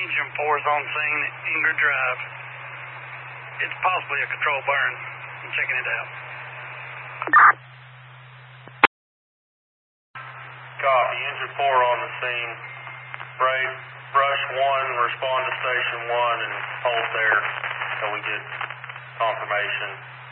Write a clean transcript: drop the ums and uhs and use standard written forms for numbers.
Engine 4 is on scene at Inger Drive. It's possibly a controlled burn. I'm checking it out. Copy. Engine 4 on the scene. Brush 1, respond to Station 1 and hold there until we get confirmation.